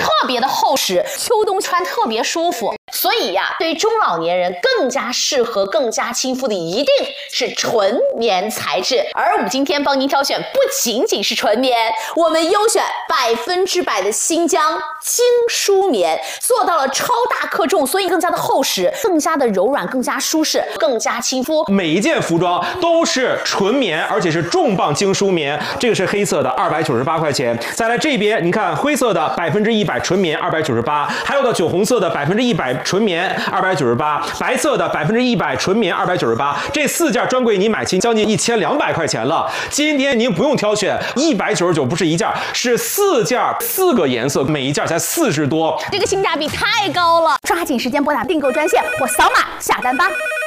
特别的厚实，秋冬穿特别舒服。所以呀，对于中老年人更加适合、更加亲肤的一定是纯棉材质。而我们今天帮您挑选不仅仅是纯棉，我们优选100%的新疆精梳棉，做到了超大克重，所以更加的厚实、更加的柔软、更加舒适、更加亲肤。 每一件服装都是纯棉，而且是重磅精梳棉。这个是黑色的，298块钱。再来这边，你看灰色的100%纯棉298，还有的酒红色的100%纯棉298，白色的100%纯棉298。这4件专柜你买齐将近1200块钱了。今天您不用挑选，199不是一件，是4件，4个颜色，每一件才40多， 这个性价比太高了，抓紧时间拨打订购专线或扫码下单吧。